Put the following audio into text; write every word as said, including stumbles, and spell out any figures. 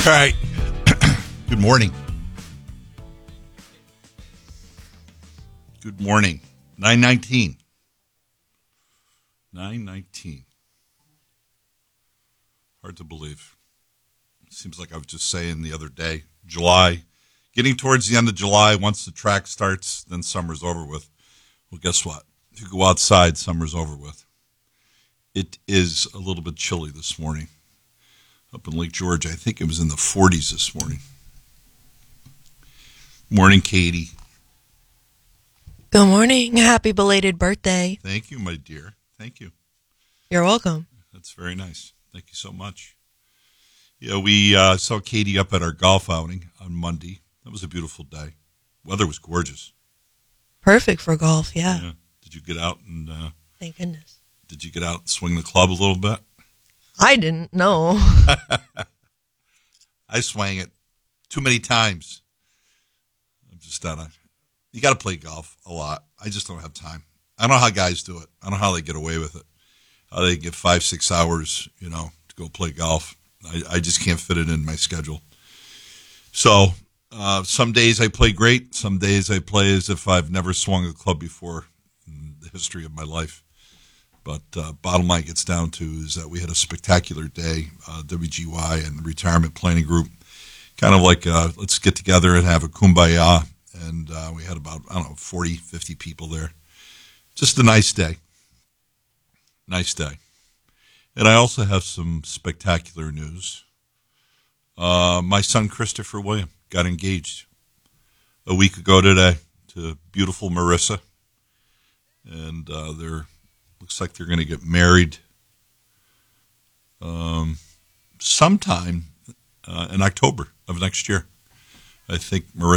All right. Good morning. Good morning. nine nineteen. nine nineteen. Hard to believe. Seems like I was just saying the other day, July, getting towards the end of July, once the track starts, then summer's over with. Well, guess what? If you go outside, summer's over with. It is a little bit chilly this morning. Up in Lake George, I think it was in the forties this morning. Morning, Katie. Good morning. Happy belated birthday. Thank you, my dear. Thank you. You're welcome. That's very nice. Thank you so much. Yeah, we uh, saw Katie up at our golf outing on Monday. That was a beautiful day. Weather was gorgeous. Perfect for golf, yeah. Yeah. Did you get out and uh, Thank goodness. did you get out and swing the club a little bit? I didn't know. I swang it too many times. I'm just not a. You got to play golf a lot. I just don't have time. I don't know how guys do it. I don't know how they get away with it. How they get five, six hours, you know, to go play golf. I, I just can't fit it in my schedule. So uh, some days I play great. Some days I play as if I've never swung a club before in the history of my life. But uh, bottom line gets down to is that we had a spectacular day, uh, W G Y and the retirement planning group. Kind of like uh, let's get together and have a kumbaya. And uh, we had about, I don't know, forty, fifty people there. Just a nice day. Nice day. And I also have some spectacular news. Uh, my son, Christopher William, got engaged a week ago today to beautiful Marissa. And uh, they're, looks like they're going to get married um, sometime uh, in October of next year. I think Marissa